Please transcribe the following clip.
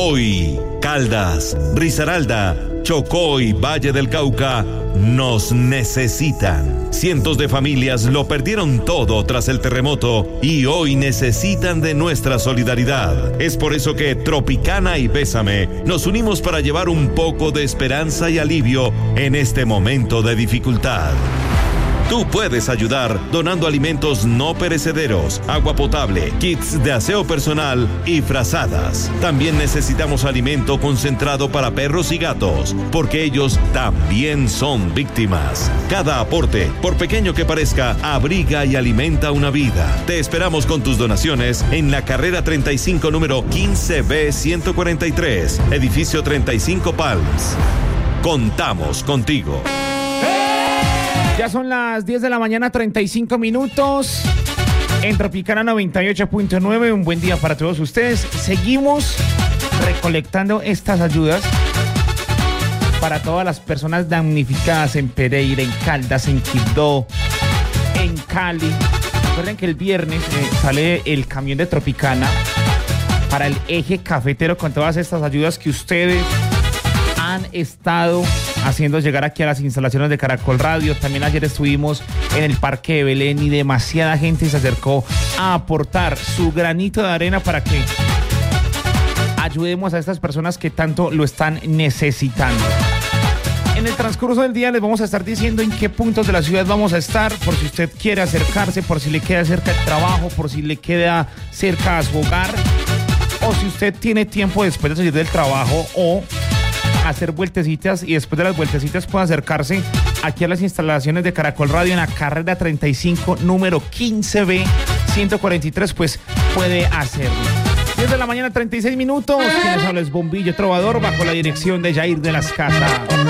Hoy, Caldas, Risaralda, Chocó y Valle del Cauca nos necesitan. Cientos de familias lo perdieron todo tras el terremoto y hoy necesitan de nuestra solidaridad. Es por eso que Tropicana y Bésame nos unimos para llevar un poco de esperanza y alivio en este momento de dificultad. Tú puedes ayudar donando alimentos no perecederos, agua potable, kits de aseo personal y frazadas. También necesitamos alimento concentrado para perros y gatos, porque ellos también son víctimas. Cada aporte, por pequeño que parezca, abriga y alimenta una vida. Te esperamos con tus donaciones en la carrera 35, número 15B143, edificio 35 Palms. Contamos contigo. Ya son las 10 de la mañana, 35 minutos. En Tropicana 98.9, un buen día para todos ustedes. Seguimos recolectando estas ayudas para todas las personas damnificadas en Pereira, en Caldas, en Quibdó, en Cali. Recuerden que el viernes sale el camión de Tropicana para el eje cafetero con todas estas ayudas que ustedes han estado haciendo llegar aquí a las instalaciones de Caracol Radio. También ayer estuvimos en el Parque de Belén y demasiada gente se acercó a aportar su granito de arena para que ayudemos a estas personas que tanto lo están necesitando. En el transcurso del día les vamos a estar diciendo en qué puntos de la ciudad vamos a estar, por si usted quiere acercarse, por si le queda cerca el trabajo, por si le queda cerca a su hogar, o si usted tiene tiempo después de salir del trabajo o hacer vueltecitas y después de las vueltecitas puede acercarse aquí a las instalaciones de Caracol Radio en la carrera 35, número 15B143, pues puede hacerlo. 10 de la mañana, 36 minutos. Quienes habla es Bombillo Trovador bajo la dirección de Jair de las Casas.